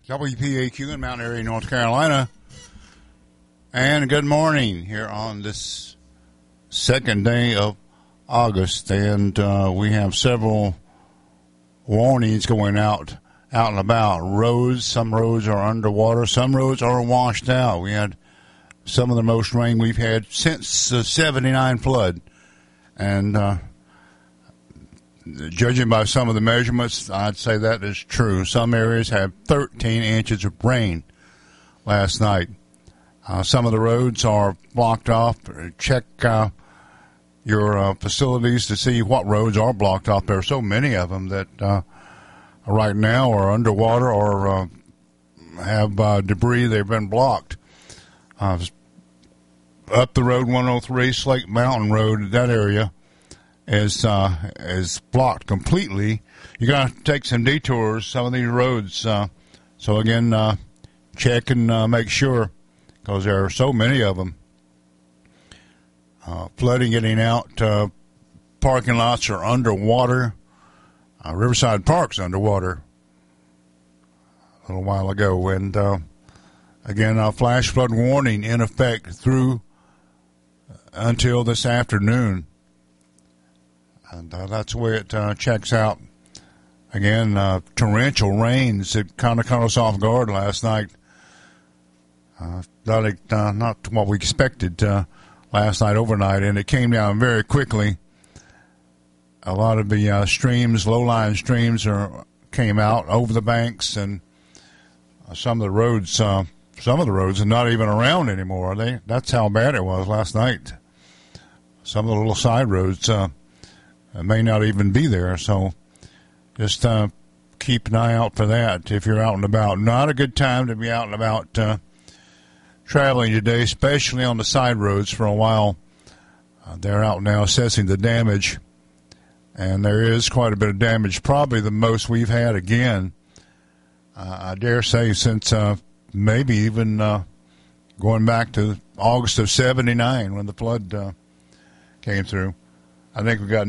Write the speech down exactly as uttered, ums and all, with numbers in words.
W P A Q in Mount Airy, North Carolina. And good morning here on this second day of August. And uh, we have several warnings going out, out and about. Roads, some roads are underwater, some roads are washed out. We had some of the most rain we've had since the seventy-nine flood. And uh, judging by some of the measurements, I'd say that is true. Some areas have thirteen inches of rain last night. Uh, some of the roads are blocked off. Check uh, your uh, facilities to see what roads are blocked off. There are so many of them that uh, right now are underwater or uh, have uh, debris. They've been blocked. Uh, up the road one oh three, Slate Mountain Road, that area is uh, is blocked completely. You got to take some detours, some of these roads. Uh, so, again, uh, check and uh, make sure, because there are so many of them. Uh, flooding getting out. Uh, parking lots are underwater. Uh, Riverside Park's underwater a little while ago. And, uh, again, a flash flood warning in effect through until this afternoon. And uh, that's the way it uh, checks out. Again, uh, torrential rains that kind of caught us off guard last night. Uh, not, uh, not what we expected uh, last night overnight, and it came down very quickly. A lot of the uh, streams, low-lying streams, are came out over the banks, and uh, some of the roads, uh, some of the roads are not even around anymore. They that's how bad it was last night. Some of the little side roads uh, may not even be there, so just uh, keep an eye out for that if you're out and about. Not a good time to be out and about uh, traveling today, especially on the side roads for a while. Uh, they're out now assessing the damage, and there is quite a bit of damage, probably the most we've had again, uh, I dare say, since uh, maybe even uh, going back to August of seventy-nine when the flood uh, came through. I think we've got